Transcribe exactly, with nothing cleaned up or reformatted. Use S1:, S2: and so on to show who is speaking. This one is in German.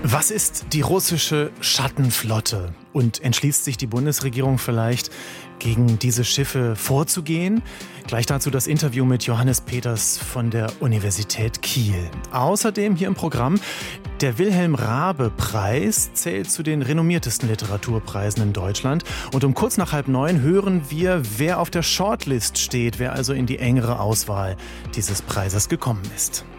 S1: Was ist die russische Schattenflotte? Und entschließt sich die Bundesregierung vielleicht, gegen diese Schiffe vorzugehen? Gleich dazu das Interview mit Johannes Peters von der Universität Kiel. Außerdem hier im Programm: Der Wilhelm-Raabe-Preis zählt zu den renommiertesten Literaturpreisen in Deutschland. Und um kurz nach halb neun hören wir, wer auf der Shortlist steht, wer also in die engere Auswahl dieses Preises gekommen ist.